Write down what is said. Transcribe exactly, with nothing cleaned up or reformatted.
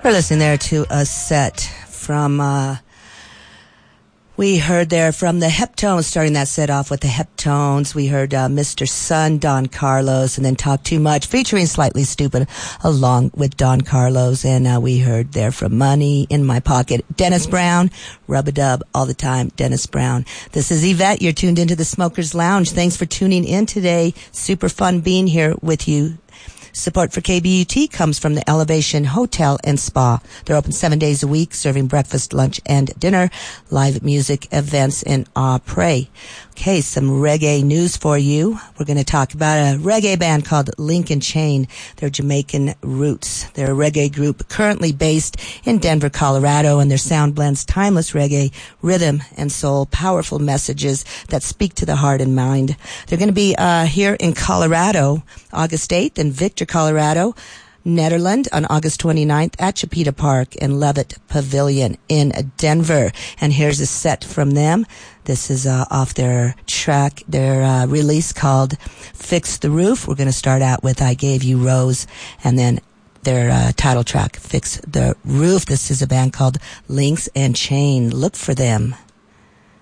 We're listening there to a set from, uh, we heard there from the Heptones, starting that set off with the Heptones. We heard uh, Mister Sun, Don Carlos, and then Talk Too Much, featuring Slightly Stupid, along with Don Carlos. And uh, we heard there from Money in My Pocket, Dennis Brown, Rub-a-Dub, all the time, Dennis Brown. This is Yvette. You're tuned into the Smokers Lounge. Thanks for tuning in today. Super fun being here with you. Support for K B U T comes from the Elevation Hotel and Spa. They're open seven days a week, serving breakfast, lunch, and dinner, live music, events, and après. Okay, some reggae news for you. We're going to talk about a reggae band called Lincoln Chain. They're Jamaican roots. They're a reggae group currently based in Denver, Colorado, and their sound blends timeless reggae, rhythm, and soul, powerful messages that speak to the heart and mind. They're going to be uh here in Colorado, August eighth, in Victor, Colorado, Netherlands on August twenty-ninth at Chipeta Park and Levitt Pavilion in Denver. And here's a set from them. This is uh, off their track, their uh, release called Fix the Roof. We're going to start out with I Gave You Rose, and then their uh, title track, Fix the Roof. This is a band called Links and Chain. Look for them.